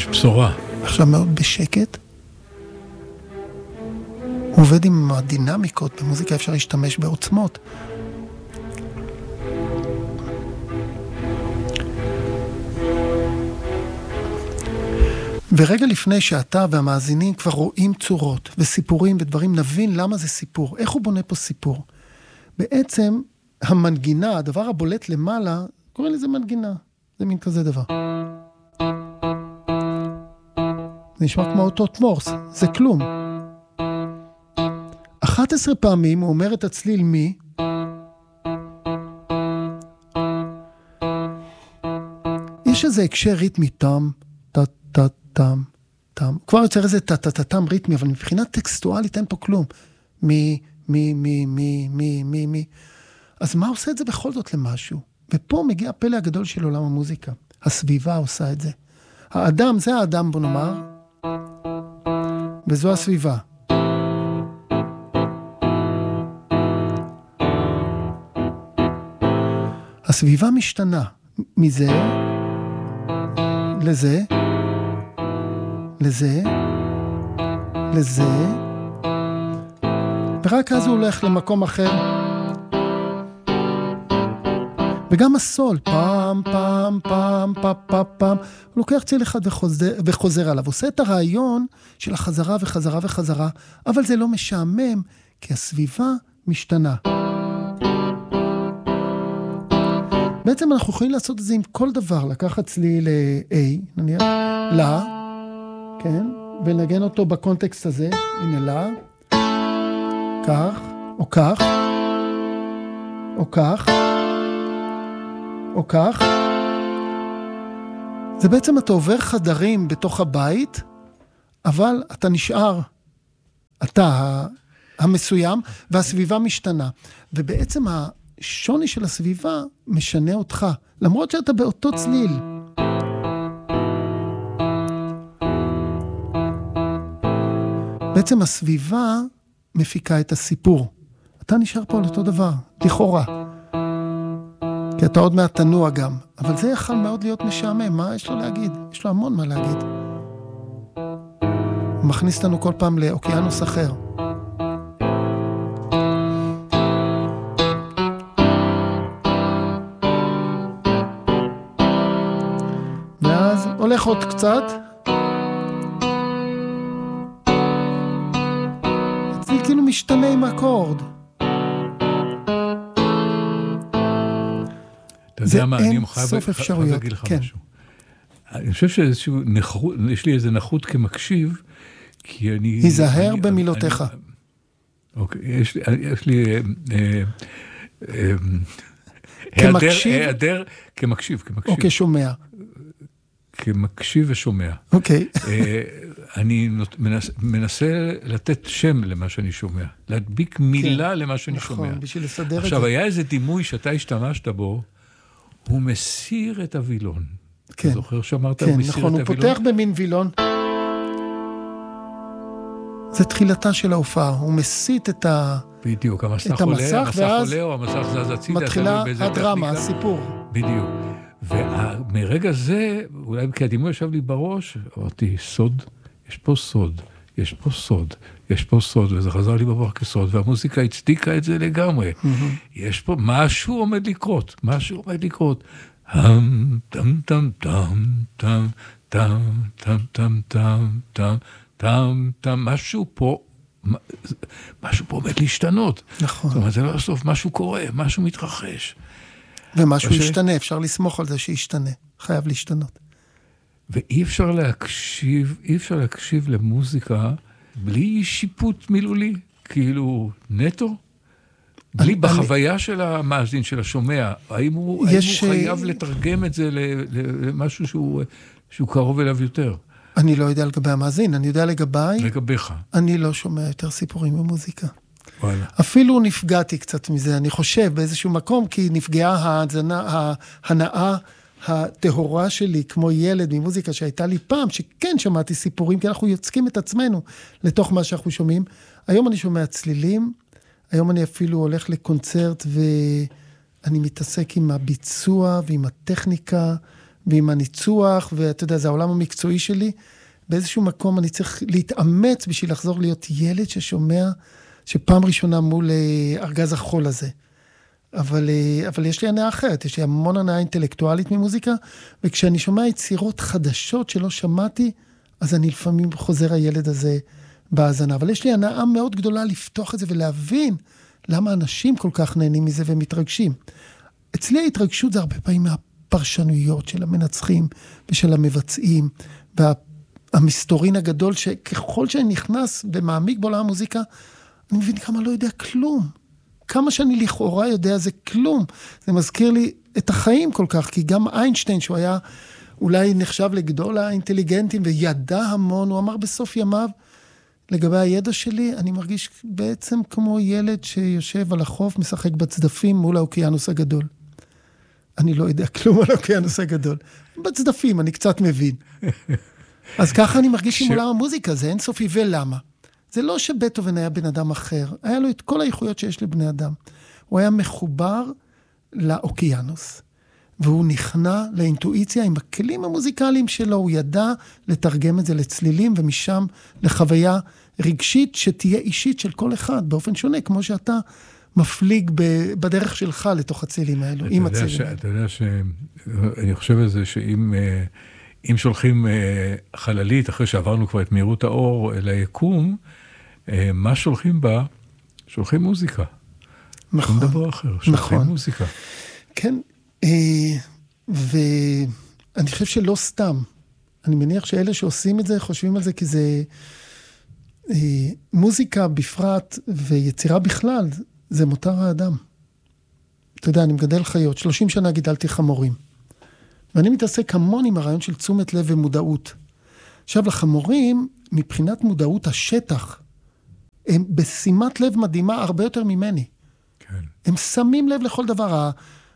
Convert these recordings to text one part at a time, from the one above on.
יש בשורה. עכשיו מאוד בשקט. הוא עובד עם הדינמיקות, במוזיקה אפשר להשתמש בעוצמות. ורגע לפני שאתה והמאזינים כבר רואים צורות וסיפורים ודברים, נבין למה זה סיפור, איך הוא בונה פה סיפור. בעצם המנגינה, הדבר הבולט למעלה, קוראים לזה מנגינה, זה מין כזה דבר. זה נשמע כמו אותות מורס, זה כלום. 11 פעמים הוא אומר את הצליל מי, יש איזה הקשר ריתמי תם, תם, תם. כבר יוצר איזה תם ריתמי, אבל מבחינה טקסטואלית אין פה כלום. מי. אז מה עושה את זה בכל זאת למשהו? ופה מגיע הפלא הגדול של עולם המוזיקה. הסביבה עושה את זה. האדם, זה האדם בוא נאמר, וזו הסביבה. הסביבה משתנה מזה לזה, לזה, ורק אז הוא הולך למקום אחר. וגם הסול, פעם, פעם, פעם, פעם, פעם, פעם, הוא לוקח צליל אחד וחוזר עליו. עושה את הרעיון של החזרה וחזרה וחזרה, אבל זה לא משעמם, כי הסביבה משתנה. בעצם אנחנו יכולים לעשות את זה עם כל דבר, לקחת צליל A, נניח, לה, כן, ונגן אותו בקונטקסט הזה, הנה לה, כך, או כך, או כך, או כך. זה בעצם אתה עובר חדרים בתוך הבית, אבל אתה נשאר, אתה המסוים, והסביבה משתנה. ובעצם השוני של הסביבה משנה אותך, למרות שאתה באותו צליל. בעצם הסביבה מפיקה את הסיפור. אתה נשאר פה על אותו דבר, לכאורה. כי אתה עוד מעט תנוע גם. אבל זה יכול מאוד להיות משעמם. מה יש לו להגיד? יש לו המון מה להגיד. הוא מכניס אותנו כל פעם לאוקיינוס אחר. ואז הולך עוד קצת. זה כאילו משתנה עם אקורד. זה אין סוף אפשרויות. להגיד לך משהו. אני חושב שאיזשהו נחות, יש לי איזה נחות כמקשיב, כי אני... היזהר במילותיך. אוקיי, יש לי... כמקשיב? היעדר כמקשיב. או כשומע. כמקשיב ושומע. אוקיי. אני מנסה לתת שם למה שאני שומע, להדביק מילה למה שאני שומע. נכון, בשביל לסדר את זה. עכשיו, היה איזה דימוי שאתה השתמשת בו, הוא מסיר את הווילון. כן. אתה זוכר שאמרת, כן, הוא מסיר נכון, את הווילון? הוא פותח במין וילון. זה תחילתה של ההופעה, הוא מסיט את בדיוק, המסך עולה, או המסך זז הצידה. מתחילה הדרמה, הסיפור. בדיוק. ומרגע זה, אולי כי הדימוי ישב לי בראש, אמרתי, סוד, יש פה סוד, יש פה סוד, יש פה סוד, וזה חזר לי בראש כסוד, והמוזיקה הצדיקה את זה לגמרי. יש פה משהו עומד לקרות, משהו עומד לקרות. טם, טם, טם, טם, טם, טם, טם, טם, טם, טם, טם, טם, משהו פה עומד להשתנות. נכון. זאת אומרת, זה לא סוף, משהו קורה, משהו מתרחש. ומשהו ישתנה, אפשר לסמוך על זה שישתנה, חייב להשתנות. ואי אפשר להקשיב למוזיקה בלי שיפוט מילולי, כאילו נטו, בלי בחוויה של המאזין, של השומע, האם הוא חייב לתרגם את זה למשהו שהוא קרוב אליו יותר? אני לא יודע לגבי המאזין, אני יודע לגביך. אני לא שומע יותר סיפורים במוזיקה. וואלה. אפילו נפגעתי קצת מזה, אני חושב באיזשהו מקום, כי נפגעה ההנאה הטהורה שלי, כמו ילד ממוזיקה שהייתה לי פעם, שכן שמעתי סיפורים, כי אנחנו יוצקים את עצמנו לתוך מה שאנחנו שומעים. היום אני שומע צלילים, היום אני אפילו הולך לקונצרט, ואני מתעסק עם הביצוע ועם הטכניקה, ועם הניצוח, ואתה יודע, זה העולם המקצועי שלי, באיזשהו מקום אני צריך להתאמץ בשביל לחזור להיות ילד ששומע, שפעם ראשונה מול ארגז החול הזה. אבל יש לי הנאה אחרת, יש לי המון הנאה אינטלקטואלית ממוזיקה, וכשאני שומע יצירות חדשות שלא שמעתי, אז אני לפעמים חוזר הילד הזה בהאזנה. אבל יש לי הנאה מאוד גדולה לפתוח את זה ולהבין למה אנשים כל כך נהנים מזה ומתרגשים. אצלי ההתרגשות זה הרבה פעמים מהפרשנויות של המנצחים ושל המבצעים, והמסתורין הגדול שככל שאני נכנס ומעמיק בעולם המוזיקה, אני מבין כמה לא יודע כלום. כמה שאני לכאורה יודע זה כלום. זה מזכיר לי את החיים כל כך, כי גם איינשטיין שהוא היה אולי נחשב לגדול האינטליגנטים וידע המון, הוא אמר בסוף ימיו, לגבי הידע שלי, אני מרגיש בעצם כמו ילד שיושב על החוף, משחק בצדפים מול האוקיינוס הגדול. אני לא יודע כלום על האוקיינוס הגדול. בצדפים, אני קצת מבין. אז ככה אני מרגיש עם עולם המוזיקה, זה אינסופי, ולמה? זה לא שבטהובן היה בן אדם אחר, היה לו את כל האיכויות שיש לבני אדם. הוא היה מחובר לאוקיינוס, והוא נכנע לאינטואיציה עם הכלים המוזיקליים שלו, הוא ידע לתרגם את זה לצלילים, ומשם לחוויה רגשית שתהיה אישית של כל אחד, באופן שונה, כמו שאתה מפליג בדרך שלך לתוך הצלילים האלו, עם הצלילים האלו. אתה יודע אני חושב על זה שאם שולחים חללית, אחרי שעברנו כבר את מהירות האור אל היקום, מה שולחים בה? שולחים מוזיקה. נכון. שום דבר אחר, שולחים מוזיקה. כן, ואני חושב שלא סתם. אני מניח שאלה שעושים את זה, חושבים על זה, כי זה מוזיקה בפרט ויצירה בכלל, זה מותר האדם. אתה יודע, אני מגדל חיות, 30 שנה גידלתי חמורים. ואני מתעסק המון עם הרעיון של תשומת לב ומודעות. עכשיו, לחמורים, מבחינת מודעות השטח, הם בשימת לב מדהימה הרבה יותר ממני. כן. הם שמים לב לכל דבר.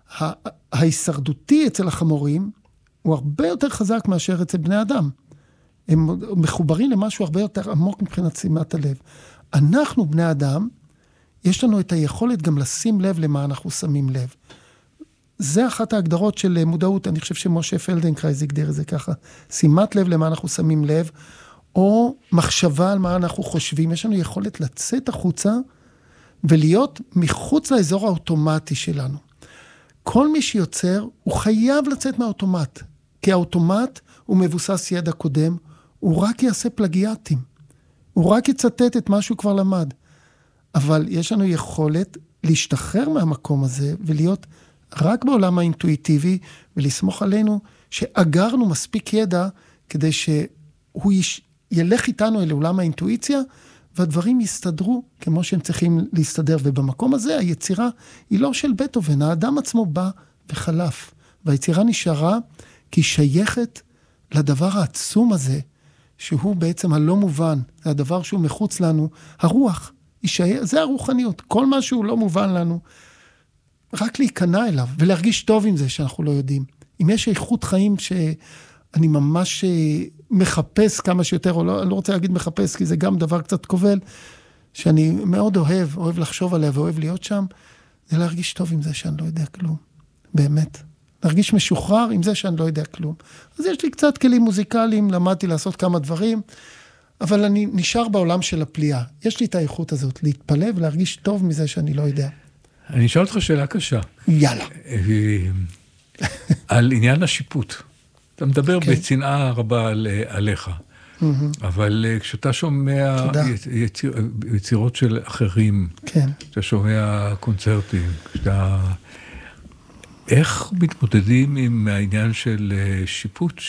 ההישרדותי אצל החמורים הוא הרבה יותר חזק מאשר אצל בני אדם. הם מחוברים למשהו הרבה יותר עמוק מבחינת שימת הלב. אנחנו, בני אדם, יש לנו את היכולת גם לשים לב למה אנחנו שמים לב. זה אחת ההגדרות של מודעות, אני חושב שמשה פלדנקרייז הגדיר את זה ככה, שימת לב למה אנחנו שמים לב, או מחשבה על מה אנחנו חושבים, יש לנו יכולת לצאת החוצה, ולהיות מחוץ לאזור האוטומטי שלנו. כל מי שיוצר, הוא חייב לצאת מהאוטומט, כי האוטומט הוא מבוסס ידע קודם, הוא רק יעשה פלגיאטים, הוא רק יצטט את מה שהוא כבר למד, אבל יש לנו יכולת להשתחרר מהמקום הזה, ולהיות רק בעולם האינטואיטיבי, ולסמוך עלינו שאגרנו מספיק ידע, כדי שהוא ילך איתנו אל עולם האינטואיציה, והדברים יסתדרו כמו שהם צריכים להסתדר. ובמקום הזה היצירה היא לא של בטהובן, האדם עצמו בא וחלף. והיצירה נשארה כי היא שייכת לדבר העצום הזה, שהוא בעצם הלא מובן, זה הדבר שהוא מחוץ לנו, הרוח, זה הרוחניות. כל מה שהוא לא מובן לנו, רק להיכנע אליו, ולהרגיש טוב עם זה שאנחנו לא יודעים. אם יש איכות חיים שאני ממש מחפש כמה שיותר, או לא, אני לא רוצה להגיד מחפש, כי זה גם דבר קצת כובל, שאני מאוד אוהב לחשוב עליה, ואוהב להיות שם, זה להרגיש טוב עם זה שאני לא יודע כלום. באמת. להרגיש משוחרר עם זה שאני לא יודע כלום. אז יש לי קצת כלים מוזיקליים, למדתי לעשות כמה דברים, אבל אני נשאר בעולם של הפליאה. יש לי את האיכות הזאת, להתפלא ולהרגיש טוב מזה שאני לא יודע. אני אשאל אותך שאלה קשה. יאללה. על עניין השיפוט. אתה מדבר בצנעה רבה עליך, אבל כשאתה שומע יצירות של אחרים, כשאתה שומע קונצרטים, איך מתמודדים עם העניין של שיפוט?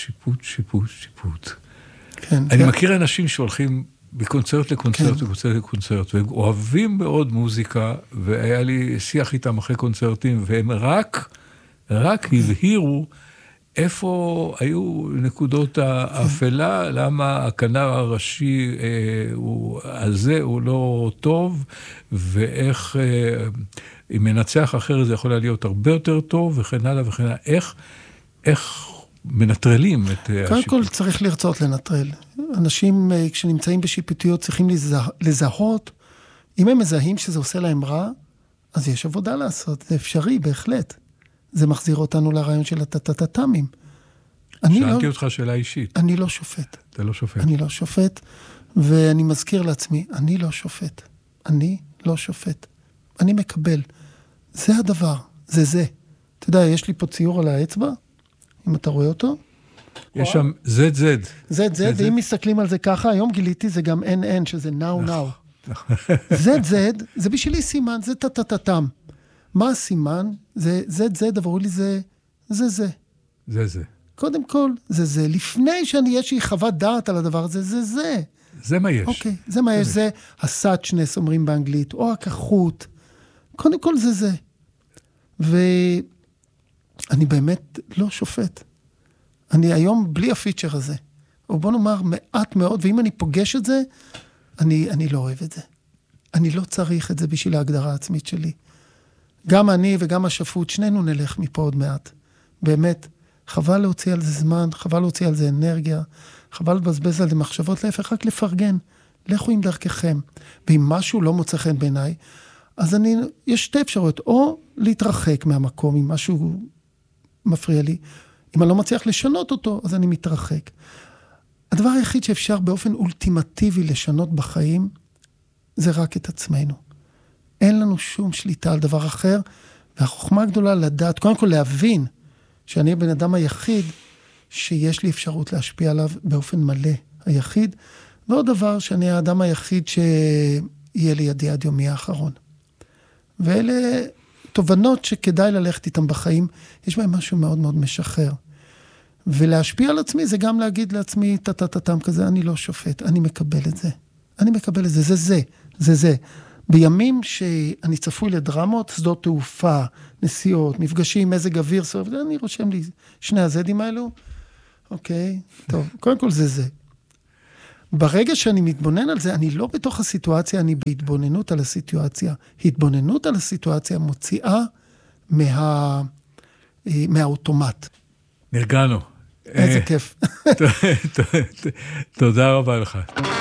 אני מכיר אנשים שהולכים מקונצרט לקונצרט וקונצרט לקונצרט, והם אוהבים מאוד מוזיקה, והיה לי שיח איתם אחרי קונצרטים, והם רק הבהירו איפה היו נקודות האפלה, למה הכנר הראשי הזה הוא לא טוב, ואיך אם מנצח אחר זה יכול להיות הרבה יותר טוב, וכן הלאה וכן הלאה. איך מנטרלים את השיפוט? קודם כל צריך לרצות לנטרל. אנשים כשנמצאים בשיפוטיות צריכים לזהות, אם הם מזהים שזה עושה להם רע, אז יש עבודה לעשות, זה אפשרי בהחלט. זה מחזיר אותנו לרעיון של הטטטטמים. שאלתי אותך שאלה אישית. אני לא שופט. אתה לא שופט. אני לא שופט, ואני מזכיר לעצמי, אני לא שופט. אני לא שופט. אני מקבל. זה הדבר, זה. אתה יודע, יש לי פה ציור על האצבע, אם אתה רואה אותו. יש שם ZZ. ZZ, ואם מסתכלים על זה ככה, היום גיליתי, זה גם NN, שזה now. ZZ, זה בשבילי סימן, זה טטטטם. מה הסימן? זה ZZ, עברו לי זה. זה. קודם כל, זה. לפני יש לי חוות דעת על הדבר הזה, זה. זה מה יש. אוקיי, זה מה יש, זה הסאצ'נס, אומרים באנגלית, או הכחות. קודם כל זה. ואני באמת לא שופט. אני היום בלי הפיצ'ר הזה. או בוא נאמר מעט מאוד, ואם אני פוגש את זה, אני לא אוהב את זה. אני לא צריך את זה בשביל ההגדרה העצמית שלי. גם אני וגם השפוט, שנינו נלך מפה עוד מעט. באמת, חבל להוציא על זה זמן, חבל להוציא על זה אנרגיה, חבל לבזבז על זה מחשבות, להפך רק לפרגן. לכו עם דרככם. ואם משהו לא מוצא חן בעיניי, אז יש שתי אפשרויות, או להתרחק מהמקום, אם משהו מפריע לי. אם אני לא מצליח לשנות אותו, אז אני מתרחק. הדבר היחיד שאפשר באופן אולטימטיבי לשנות בחיים, זה רק את עצמנו. אין לנו שום שליטה על דבר אחר, והחוכמה הגדולה לדעת, קודם כל להבין, שאני הבן אדם היחיד, שיש לי אפשרות להשפיע עליו באופן מלא, היחיד, ועוד דבר שאני האדם היחיד שיהיה לידי עד יומי האחרון. ואלה תובנות שכדאי ללכת איתם בחיים, יש בהם משהו מאוד מאוד משחרר. ולהשפיע על עצמי זה גם להגיד לעצמי, טטטטם כזה, אני לא שופט, אני מקבל את זה. אני מקבל את זה, זה. בימים שאני צפוי לדרמות, שדות תעופה, נסיעות, מפגשים, מזג אוויר, אני רושם לי שני הזדים האלו, אוקיי, טוב, קודם כל זה. ברגע שאני מתבונן על זה, אני לא בתוך הסיטואציה, אני בהתבוננות על הסיטואציה. התבוננות על הסיטואציה מוציאה מהאוטומט. נרגענו. איזה כיף. תודה רבה לך.